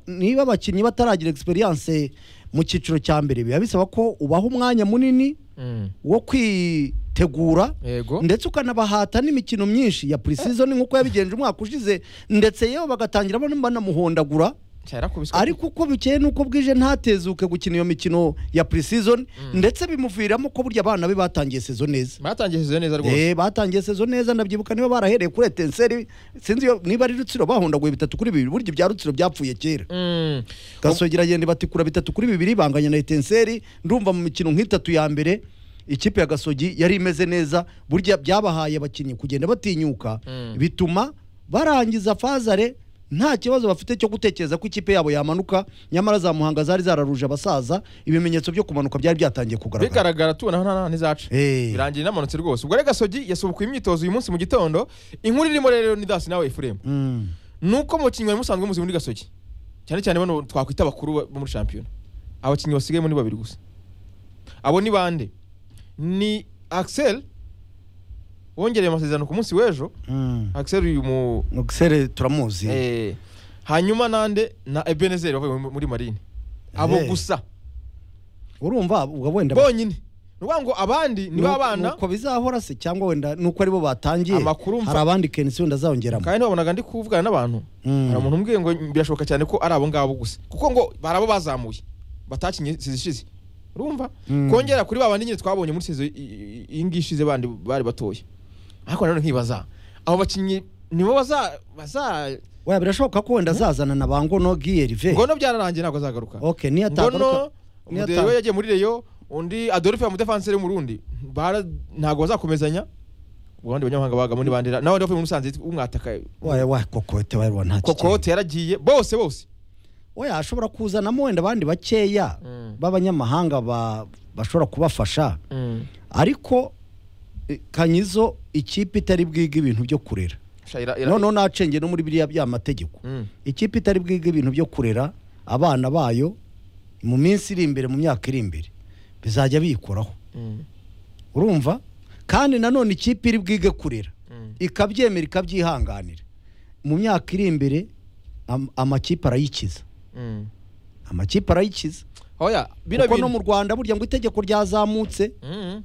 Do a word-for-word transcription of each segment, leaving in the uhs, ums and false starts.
niba abakinnyi bataragira experience mu cyiciro cya mbere biba bisaba ko ubaha umwanya munini mm. wo kwitegura ndetse ukanabahata n'imikino myinshi ya pre-season nk'uko yabigenje umwaka ushize ndetse yewe bagatangira banamuhondagura ariko uko bikeye nuko bwije ntatezuke gukina iyo mikino ya pre-season mm. ndetse bimuviramo ko burya abana be batangiye season neza batangiye season neza rwose eh batangiye season neza ndabyibuka niba barahereye kuri Etincelle sinzi niba ari Rutsiro bahondaguye bitatu kuri bibiri burya bya Rutsiro byapfuye kera mm. Gasogira yende batikura bitatu kuri bibiri banganya na Etincelle ndumva mu mikino nk'itatu ya mbere ikipe ya Gasogi yari imeze neza burya byabahaye abakinnyi kugenda batinyuka mm. bituma barangiza fazare nta kibazo bafite cyo gutekereza ko ikipe yabo yamanuka nyamara za Muhanga zari zararuje abasaza ibimenyetso byo kumanuka byari byatangiye kugaragara bigaragara tubona nta ntizaca hey. birangiye namanutse rwose ubwo rega Gasogi yasubukuye imyitozo uyu munsi mu gitondo inkuru irimo rero ni dasi nawe Efuremu mm. nuko mu kinywa musanzwe muzi muri Gasogi cyane cyane bano twakwita bakuru bo muri champion abakinnyi basigaye muri babiri gusa abo ni bande ni Axel wongereye amasezerano ku munsi w'ejo mm. Axel uyu mu Axel turamuzi eh hanyuma nande na Ebenezer bavuye muri Marine abo hey. gusa urumva ubwo wenda bonyine nubango abandi ni babana nuko bizahora se cyangwa wenda nuko aribo batangiye hari abandi Kenisi wenda azongeramo kandi babonaga ndi kuvugana n'abantu mm. hari umuntu umbwiye ngo birashoboka cyane ko ari abo ngabo gusa kuko ngo barabo bazamuye batakinye sizishize urumva mm. kongera kuri babandi nyine twabonye muri sezo ingishize bandi bari batoye ariko none nkibaza abo bakinyi nibo baza baza oya birashoboka ko wenda azazana na bangono Gierve ngono byararangiye ntabwo azagaruka okay ni atagaruka ni atagaruka yagiye muri Reyo undi Adolphe ya mudefenseur mu Rundi bara ntabwo bazakomezanya ubundi banyamahanga bagamo ni bandira nawe Adolphe mu Musanze umwataka oya wa kokote wa nta kokote yaragiye bose bose oya ashobora kuzana mo wenda bandi bakeya mm. babanyamahanga ba bashobora kubafasha mm. ariko Kanyizo ikipe itari bwiga ibintu byo kurera none nacenge no muri biriya by'amategeko mm. ikipe itari bwiga ibintu byo kurera abana bayo mu minsi iri imbere mu myaka iri imbere bizajya biyikoraho mm. urumva kandi nanone ikipe iri bwige kurera mm. ikabyemera ikabyihanganira mu myaka iri imbere am, amakipe arayikiza mm. amakipe arayikiza oya bino no mu Rwanda burya ngo itegeko ryazamutse mm.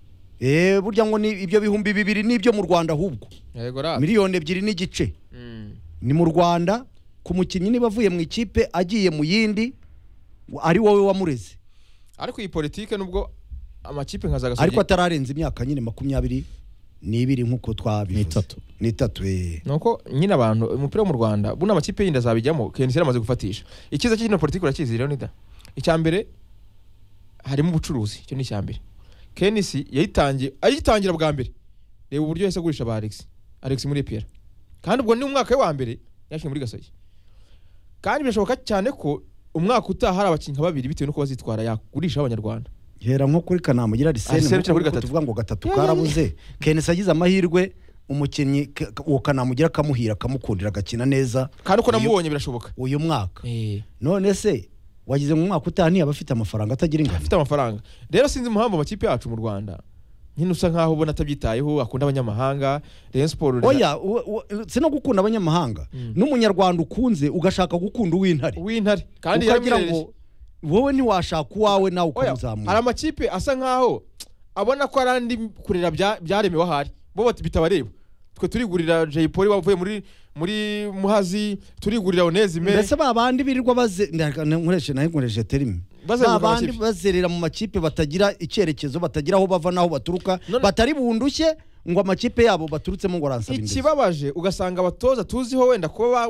Eh burya ngo ni ibyo bihumbi bibiri nibyo mu Rwanda ahubwo miliyoni ebyiri n'igice mm. ni mu Rwanda ku mukinyi niba avuye mu ikipe agiye mu yindi ari wowe wamureze ariko iyi politike nubwo amakipe nkaza Gasogi ariko atararenza imyaka nyine makumyabiri n'ibiri nkuko twabivuze ni itatu eh nuko nyine abantu umupira wo mu Rwanda buna amakipe yindi azabijyamo Kenisi yaramaze gufatisha ikiza cy'ino politike urakizi rero nida icyambere harimo ubucuruzi cyo ni icyambere Kenisi yayitangiye ayitangira bwa mbere reba uburyo yese gurisha ba Alex Alex muri Pierre kandi ubwo ni umwaka wa mbere yashimye muri Gasogi kandi birashoboka cyane ko umwaka utaha hari abakinyi babiri bitewe nuko bazitwara yagurisha abanyarwanda hera nko kuri Kanamugira Arsene tuvuga ngo gatatu karabuze Kenisi agize amahirwe umukinyi wo Kanamugira kamuhira kamukundira gakina neza kandi uko namubonye birashoboka uyu mwaka none se wagize mu mwaka utani abafite amafaranga atagira ingano afite amafaranga rero sinzi muhambo amakipe yacu mu Rwanda nyine usa nkaho ubona atabyitayeho akunda abanyamahanga Rayon Sport oya sino gukunda abanyamahanga mm. n'umunyarwanda ukunze ugashaka gukunda uw'intare uw'intare kandi yagira ngo wowe ni washaka uwawe nawe ukamuzamura ara amakipe asa nkaho abona ko arandi kurera byaremewe ahari bo bitabareba twe turigurira Jay Polly wavuye muri muri Muhazi turigurira Onezime mbese babandi birirwa baze nkoreshe nayo nkoreshe terimi babandi bazerera mu makipe batagira icyerekezo batagira aho bava naho baturuka batari bundushye ngo amakipe yabo baturutsemo ngo ransaba indese ikibabaje ugasanga abatoza tuziho wenda ko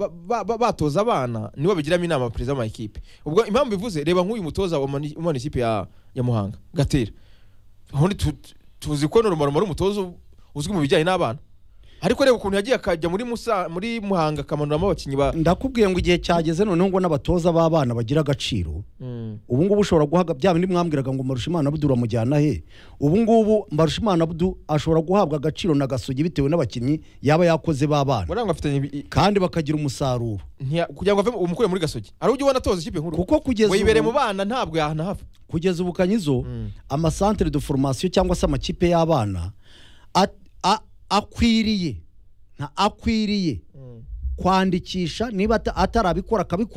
batoza abana nibo bigiramo inama perezida wa equipe ubwo impamvu bivuze reba nk'uyu mutoza wa ikipe ya ya Muhanga Gatera aho tuzi ko normal muri umutoza uzwi mu bijyanye n'abana ariko reba ukuntu yagiye akajya muri Musa muri Muhanga kamanuramo abakinyi ba ndakubwiye ngo igihe cyageze none ngo n'abatoza b'abana bagira agaciro mm. ubu ngubu ushobora guhaga bya bindi mwambwiraga ngo Mbarushimana Abdul amujyana he ubu ngubu Mbarushimana Abdul ashobora guhabwa agaciro na Gasogi bitewe n'abakinyi yaba yakoze b'abana baranga afitanye kandi bakagira umusaruro kugira ngo ave umukure muri Gasogi ari ujye ubona toza ikipe nkuru kuko kugeza wibere mu bana ntabwo yahana hafi kugeza ubu Kanyizo mm. ama centre de formation cyangwa se amakipe y'abana akwiriye nta akwiriye mm. kwandikisha niba atarabikora akabikora